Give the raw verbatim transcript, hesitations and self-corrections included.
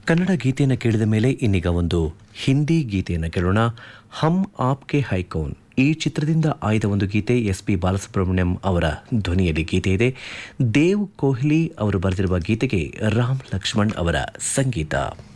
ಕನ್ನಡ ಗೀತೆಯನ್ನು ಕೇಳಿದ ಮೇಲೆ ಇನ್ನೀಗ ಒಂದು ಹಿಂದಿ ಗೀತೆಯನ್ನು ಕೇಳೋಣ. ಹಮ್ ಆಪ್ಕೆ ಹೈಕೌನ್ ಈ ಚಿತ್ರದಿಂದ ಆಯ್ದ ಒಂದು ಗೀತೆ. ಎಸ್ ಪಿ ಬಾಲಸುಬ್ರಹ್ಮಣ್ಯಂ ಅವರ ಧ್ವನಿಯಲ್ಲಿ ಗೀತೆ ಇದೆ. ದೇವ್ ಕೊಹ್ಲಿ ಅವರು ಬರೆದಿರುವ ಗೀತೆಗೆ ರಾಮ್ ಲಕ್ಷ್ಮಣ್ ಅವರ ಸಂಗೀತ.